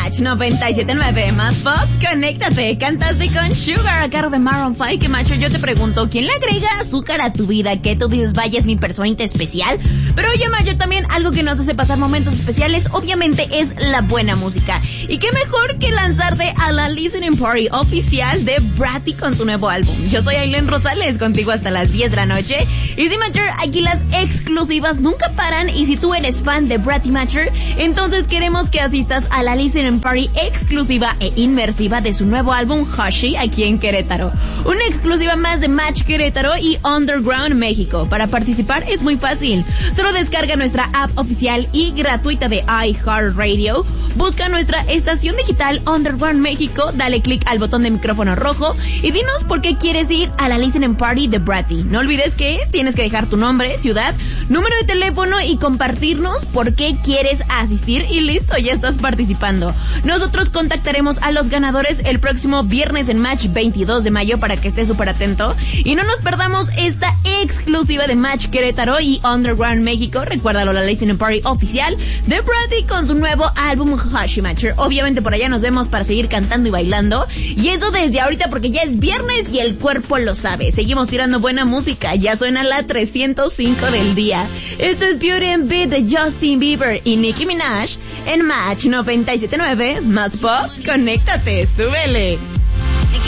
Match 97.9, más pop, conéctate, cantaste con Sugar a cargo de Maroon 5. Que macho, yo te pregunto, ¿quién le agrega azúcar a tu vida? Que tú dices, vaya, es mi personita especial. Pero oye, macho, también algo que nos hace pasar momentos especiales, obviamente, es la buena música. Y qué mejor que lanzarte a la listening party oficial de Bratty con su nuevo álbum. Yo soy Aileen Rosales, contigo hasta las 10 de la noche. Y sí, macho, aquí las exclusivas nunca paran. Y si tú eres fan de Bratty, macho, entonces queremos que asistas a la listening party exclusiva e inmersiva de su nuevo álbum Hushie aquí en Querétaro. Una exclusiva más de Match Querétaro y Underground México. Para participar es muy fácil. Solo descarga nuestra app oficial y gratuita de iHeartRadio. Busca nuestra estación digital Underground México, dale clic al botón de micrófono rojo y dinos por qué quieres ir a la listening party de Bratty. No olvides que tienes que dejar tu nombre, ciudad, número de teléfono y compartirnos por qué quieres asistir y listo, ya estás participando. Nosotros contactaremos a los ganadores el próximo viernes en Match 22 de mayo para que estés súper atento y no nos perdamos esta exclusiva de Match Querétaro y Underground México. Recuérdalo, la listening party oficial de Bratty con su nuevo álbum Hushie, Matcher. Obviamente por allá nos vemos para seguir cantando y bailando, y eso desde ahorita porque ya es viernes y el cuerpo lo sabe. Seguimos tirando buena música, ya suena la 305 del día. Esto es Beauty and Beat de Justin Bieber y Nicki Minaj en Match 97.9, más pop, conéctate, súbele.